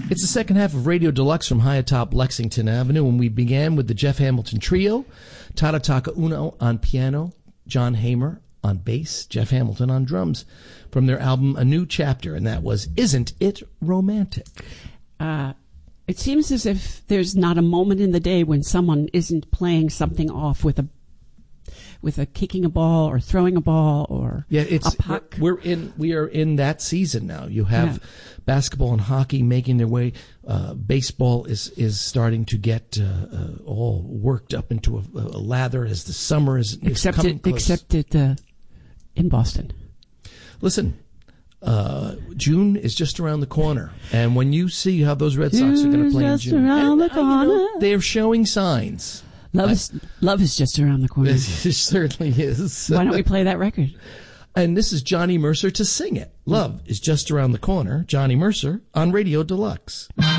It's the second half of Radio Deluxe from high atop Lexington Avenue, and we began with the Jeff Hamilton Trio, Tarataka Uno on piano, John Hamer on bass, Jeff Hamilton on drums, from their album A New Chapter, and that was Isn't It Romantic? It seems as if there's not a moment in the day when someone isn't playing something off with a kicking a ball or throwing a ball or a puck. We are in that season now. You have basketball and hockey making their way. Baseball is starting to get all worked up into a lather as the summer is coming close. Except in Boston. Listen, June is just around the corner, and when you see how those Red Sox are going to play in June, around the corner. They're showing signs. Love is just around the corner. It certainly is. Why don't we play that record? And this is Johnny Mercer to sing it. Love is just around the corner. Johnny Mercer on Radio Deluxe.